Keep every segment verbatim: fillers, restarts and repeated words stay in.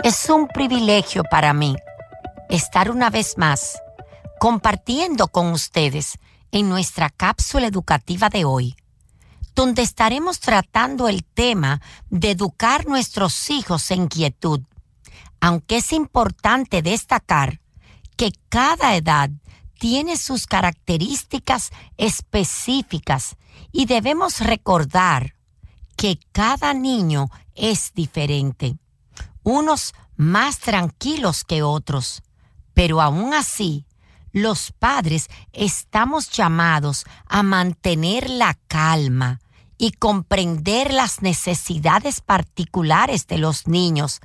Es un privilegio para mí estar una vez más compartiendo con ustedes en nuestra cápsula educativa de hoy, donde estaremos tratando el tema de educar nuestros hijos en quietud, aunque es importante destacar que cada edad tiene sus características específicas y debemos recordar que cada niño es diferente, unos más tranquilos que otros, pero aún así, los padres estamos llamados a mantener la calma y comprender las necesidades particulares de los niños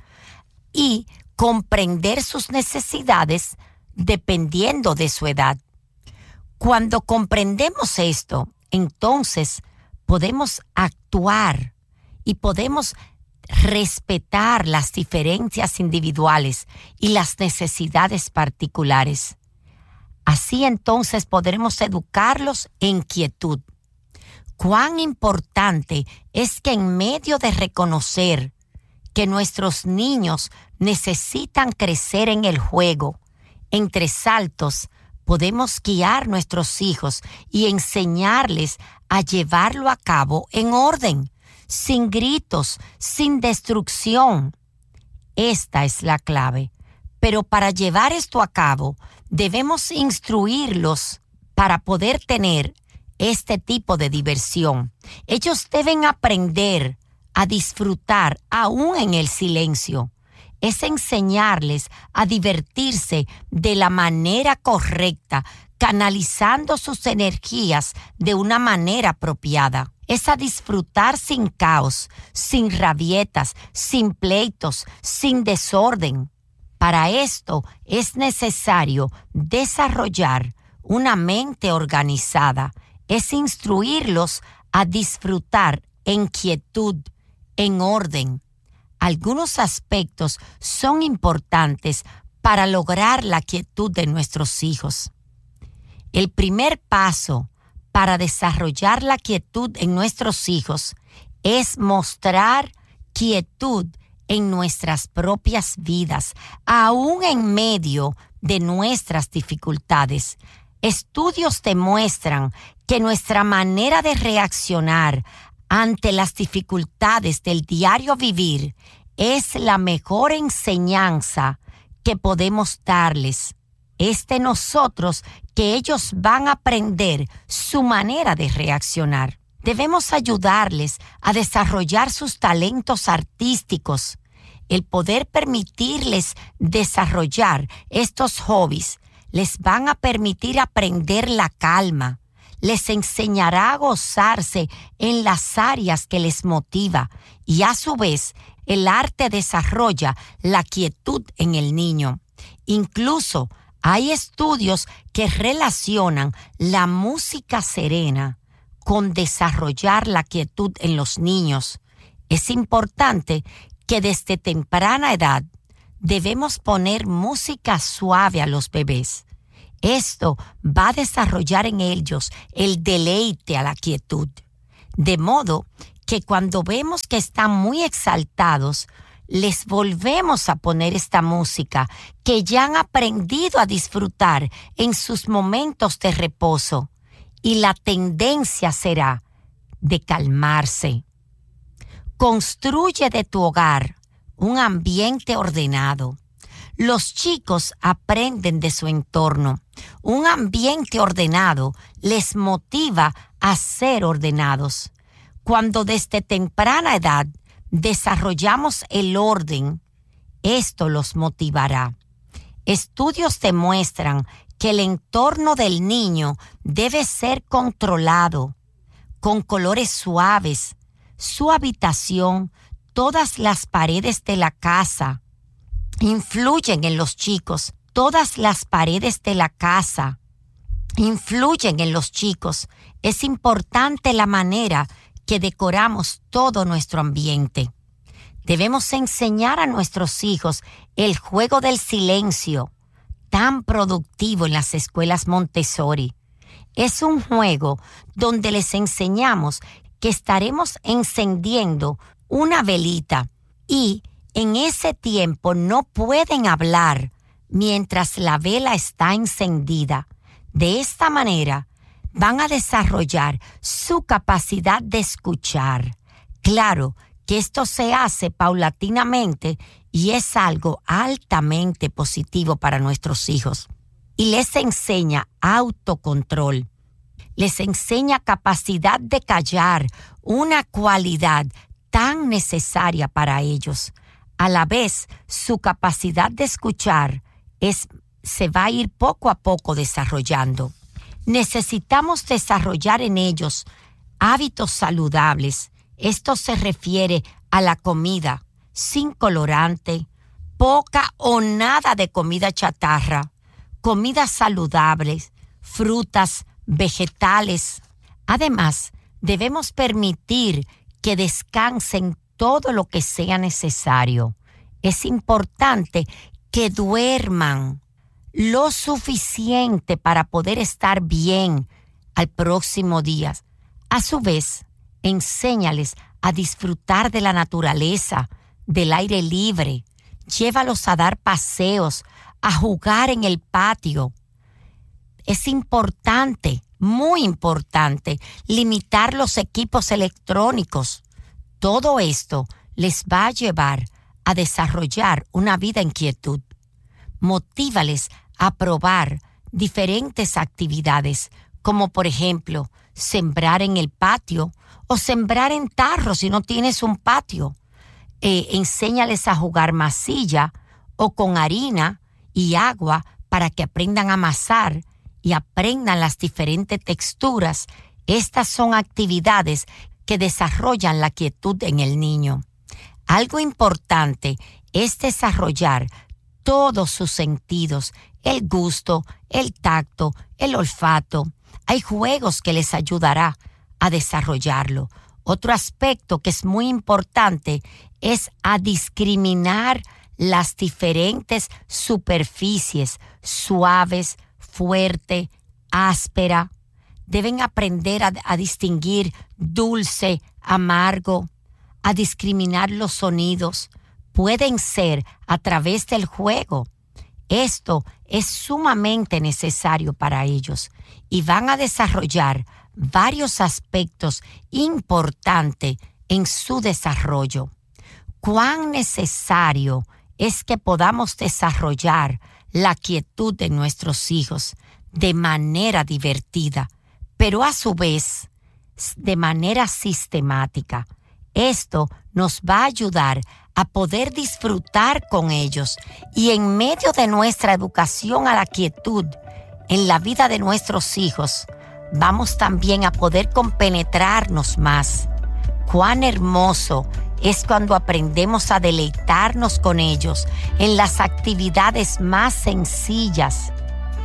y comprender sus necesidades dependiendo de su edad. Cuando comprendemos esto, entonces podemos actuar y podemos respetar las diferencias individuales y las necesidades particulares. Así entonces podremos educarlos en quietud. Cuán importante es que en medio de reconocer que nuestros niños necesitan crecer en el juego, entre saltos, podemos guiar nuestros hijos y enseñarles a llevarlo a cabo en orden, sin gritos, sin destrucción. Esta es la clave. Pero para llevar esto a cabo, debemos instruirlos para poder tener este tipo de diversión. Ellos deben aprender a disfrutar aún en el silencio. Es enseñarles a divertirse de la manera correcta, canalizando sus energías de una manera apropiada. Es a disfrutar sin caos, sin rabietas, sin pleitos, sin desorden. Para esto es necesario desarrollar una mente organizada. Es instruirlos a disfrutar en quietud, en orden. Algunos aspectos son importantes para lograr la quietud de nuestros hijos. El primer paso para desarrollar la quietud en nuestros hijos es mostrar quietud en nuestras propias vidas, aún en medio de nuestras dificultades. Estudios demuestran que nuestra manera de reaccionar ante las dificultades del diario vivir es la mejor enseñanza que podemos darles. Es de nosotros que ellos van a aprender su manera de reaccionar. Debemos ayudarles a desarrollar sus talentos artísticos. El poder permitirles desarrollar estos hobbies les van a permitir aprender la calma. Les enseñará a gozarse en las áreas que les motiva y a su vez el arte desarrolla la quietud en el niño. Incluso hay estudios que relacionan la música serena con desarrollar la quietud en los niños. Es importante que desde temprana edad debemos poner música suave a los bebés. Esto va a desarrollar en ellos el deleite a la quietud. De modo que cuando vemos que están muy exaltados, les volvemos a poner esta música que ya han aprendido a disfrutar en sus momentos de reposo. Y la tendencia será de calmarse. Construye de tu hogar un ambiente ordenado. Los chicos aprenden de su entorno. Un ambiente ordenado les motiva a ser ordenados. Cuando desde temprana edad desarrollamos el orden, esto los motivará. Estudios demuestran que el entorno del niño debe ser controlado, con colores suaves. Su habitación, todas las paredes de la casa influyen en los chicos. Todas las paredes de la casa influyen en los chicos. Es importante la manera que decoramos todo nuestro ambiente. Debemos enseñar a nuestros hijos el juego del silencio, tan productivo en las escuelas Montessori. Es un juego donde les enseñamos que estaremos encendiendo una velita y En ese tiempo no pueden hablar mientras la vela está encendida. De esta manera van a desarrollar su capacidad de escuchar. Claro que esto se hace paulatinamente y es algo altamente positivo para nuestros hijos. Y les enseña autocontrol. Les enseña capacidad de callar, una cualidad tan necesaria para ellos. A la vez, su capacidad de escuchar es, se va a ir poco a poco desarrollando. Necesitamos desarrollar en ellos hábitos saludables. Esto se refiere a la comida sin colorante, poca o nada de comida chatarra, comidas saludables, frutas, vegetales. Además, debemos permitir que descansen todo lo que sea necesario. Es importante que duerman lo suficiente para poder estar bien al próximo día. A su vez, enséñales a disfrutar de la naturaleza, del aire libre. Llévalos a dar paseos, a jugar en el patio. Es importante, muy importante, limitar los equipos electrónicos. Todo esto les va a llevar a desarrollar una vida en quietud. Motívales a probar diferentes actividades, como por ejemplo, sembrar en el patio o sembrar en tarros si no tienes un patio. Eh, enséñales a jugar masilla o con harina y agua para que aprendan a amasar y aprendan las diferentes texturas. Estas son actividades que desarrollan la quietud en el niño. Algo importante es desarrollar todos sus sentidos, el gusto, el tacto, el olfato. Hay juegos que les ayudará a desarrollarlo. Otro aspecto que es muy importante es a discriminar las diferentes superficies, suaves, fuerte, áspera. Deben aprender a, a distinguir dulce, amargo, a discriminar los sonidos. Pueden ser a través del juego. Esto es sumamente necesario para ellos y van a desarrollar varios aspectos importantes en su desarrollo. Cuán necesario es que podamos desarrollar la quietud de nuestros hijos de manera divertida, pero a su vez de manera sistemática. Esto nos va a ayudar a poder disfrutar con ellos y en medio de nuestra educación a la quietud en la vida de nuestros hijos, vamos también a poder compenetrarnos más. Cuán hermoso es cuando aprendemos a deleitarnos con ellos en las actividades más sencillas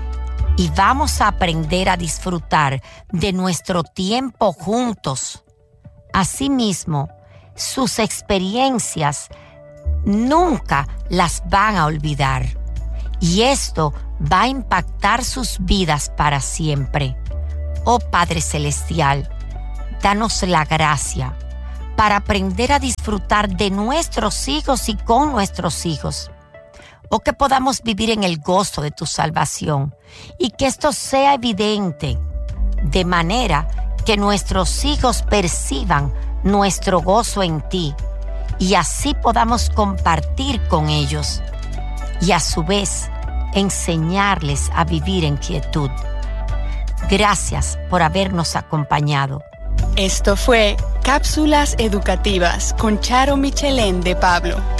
y vamos a aprender a disfrutar de nuestro tiempo juntos. Asimismo, sus experiencias nunca las van a olvidar y esto va a impactar sus vidas para siempre. Oh Padre Celestial, danos la gracia para aprender a disfrutar de nuestros hijos y con nuestros hijos. O que podamos vivir en el gozo de tu salvación y que esto sea evidente de manera que nuestros hijos perciban nuestro gozo en ti y así podamos compartir con ellos y a su vez enseñarles a vivir en quietud. Gracias por habernos acompañado. Esto fue Cápsulas Educativas con Charo Michelén de Pablo.